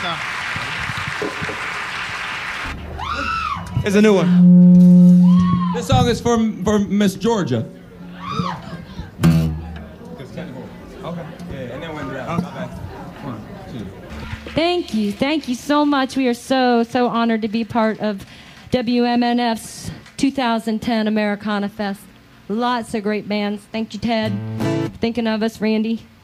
Here's a new one. This song is for Miss Georgia. Okay. Yeah, and then we'll do that. Okay. 1, 2. Thank you so much. We are so honored to be part of WMNF's 2010 Americana Fest. Lots of great bands. Thank you, Ted, for thinking of us, Randy.